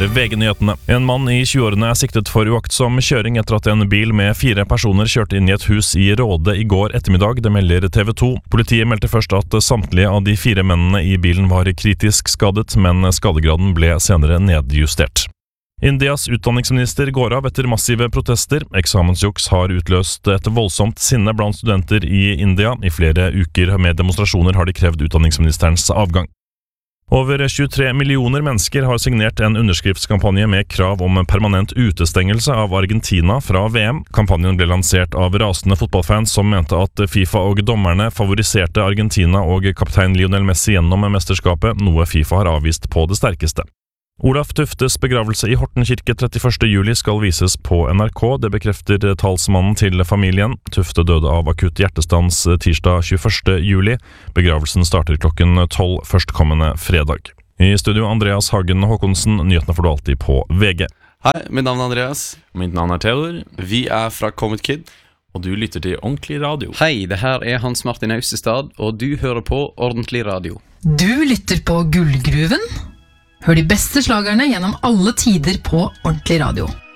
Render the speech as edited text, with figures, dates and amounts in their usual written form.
er VG-nyhetene. En mann i 20-årene er siktet for uaktsom kjøring etter at en bil med 4 personer kjørte inn i et hus i Råde i går ettermiddag, det melder TV 2. Politiet meldte først at samtlige av de 4 mennene i bilen var kritisk skadet, men skadegraden ble senere nedjustert. Indias utdanningsminister går av etter massive protester. Eksamensjuks har utløst et voldsomt sinne blant studenter i India. I flere uker med demonstrasjoner har de krevd utdanningsministerens avgang. Over 23 millioner mennesker har signert en underskriftskampanje med krav om permanent utestengelse av Argentina fra VM. Kampanjen ble lansert av rasende fotballfans som mente at FIFA og dommerne favoriserte Argentina og kaptein Lionel Messi gjennom mesterskapet, noe FIFA har avvist på det sterkeste. Olaf Tuftes begravelse i Horten kirke 31. juli skal vises på NRK, det bekrefter talsmannen til familien. Tufte døde av akutt hjertestans tirsdag 21. juli. Begravelsen starter klokken 12 førstkommende fredag. I studio Andreas Hagen Håkonsen, nyhetene får du alltid på VG. Hei, mitt navn er Andreas. Mitt navn er Theodor. Vi er fra Comet Kid. Og du lytter til Ordentlig Radio. Hei, det her er Hans Martin Austestad, og du hører på Ordentlig Radio. Du lytter på Gullgruven? Hør de beste slagerne gjennom alle tider på Ordentlig Radio.